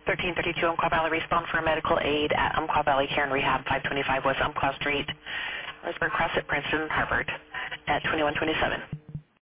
1332 Umpqua Valley, respond for medical aid at Umpqua Valley Care and Rehab, 525 West Umpqua Street, Leesburg Crossett, Princeton, Harvard, at 2127.